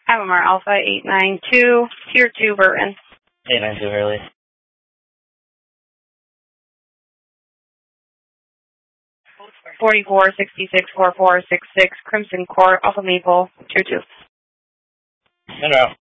Avamar Alpha 892, Tier 2, Burton. 892, Hurley. 44664466, Crimson Court, Alpha Maple, Tier 2. En route.